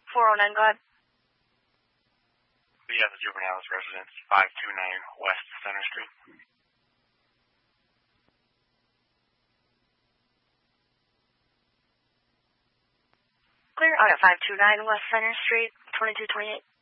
409, go ahead. Yeah, the Juveniles residence, 529 West Center Street. Clear. I got 529 West Center Street, 2228.